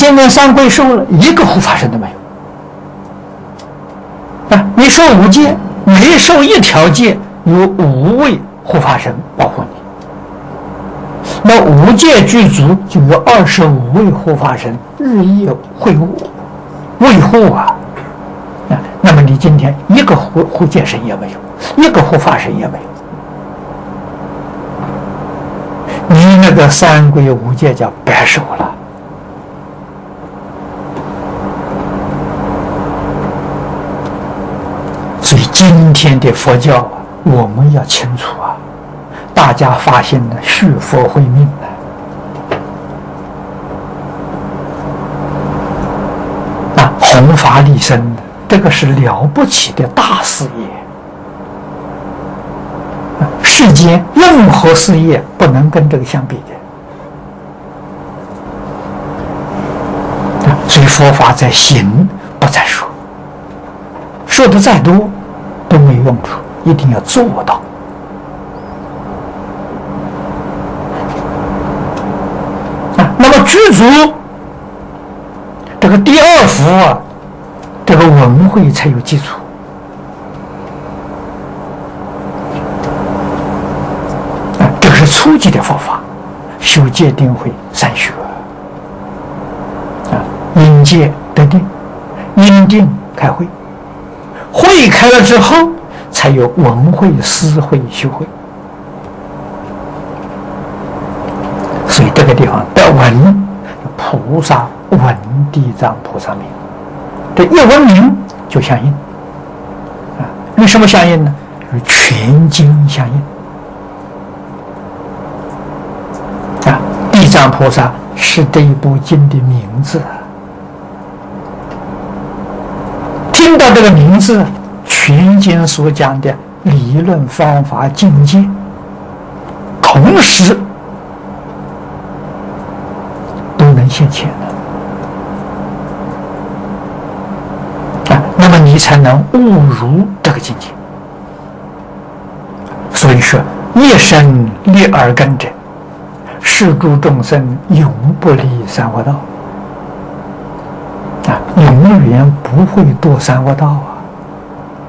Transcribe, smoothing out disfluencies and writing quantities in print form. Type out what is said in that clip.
今天三皈受了，一个护法神都没有。你受5戒，每受一条戒，有5位护法神保护你。那5戒具足，就有25位护法神日夜会维护啊。那么你今天一个护戒神也没有，一个护法神也没有，你那个三皈5戒叫白受了。所以今天的佛教啊，我们要清楚啊，大家发心的续佛慧命啊，弘法利生的，这个是了不起的大事业。世间任何事业不能跟这个相比的。所以佛法在行，不在说，说的再多都没用处，一定要做到。那么具足这个第2福啊，这个文慧才有基础。这个是初级的佛法，修戒定慧3学。因戒得定，因定开慧，慧开了之后，才有闻慧、思慧、修慧。所以这个地方得闻，菩萨闻地藏菩萨名，这一闻名就相应。为什么相应呢？就是全经相应。地藏菩萨是这一部经的名字。听到这个名字，全经所讲的理论方法境界，同时都能现前的。那么你才能悟入这个境界。所以说，一生立耳根者，是诸众生永不离三恶道。永远不会堕三恶道啊！